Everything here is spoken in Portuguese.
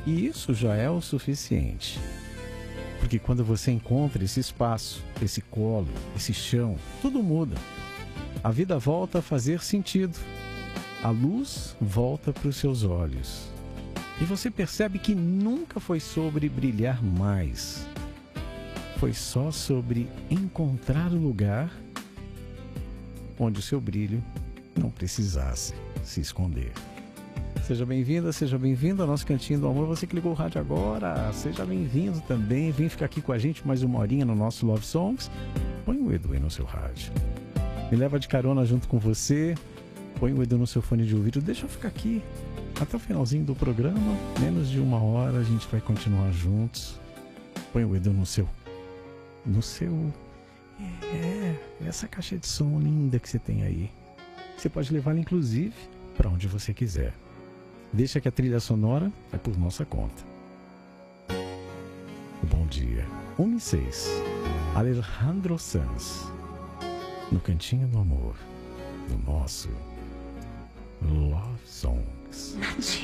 E isso já é o suficiente. Porque quando você encontra esse espaço, esse colo, esse chão, tudo muda. A vida volta a fazer sentido. A luz volta para os seus olhos. E você percebe que nunca foi sobre brilhar mais. Foi só sobre encontrar o lugar onde o seu brilho não precisasse se esconder. Seja bem-vinda, seja bem-vindo ao nosso Cantinho do Amor. Você que ligou o rádio agora, seja bem-vindo também. Vem ficar aqui com a gente mais uma horinha no nosso Love Songs. Põe o Edu aí no seu rádio. Me leva de carona junto com você. Põe o Edu no seu fone de ouvido. Deixa eu ficar aqui até o finalzinho do programa. Menos de uma hora a gente vai continuar juntos. Põe o Edu no seu... essa caixa de som linda que você tem aí. Você pode levá-la, inclusive, para onde você quiser. Deixa que a trilha sonora vai por nossa conta. Bom dia. 1:06. Alejandro Sanz. No Cantinho do Amor. Do nosso Love Songs.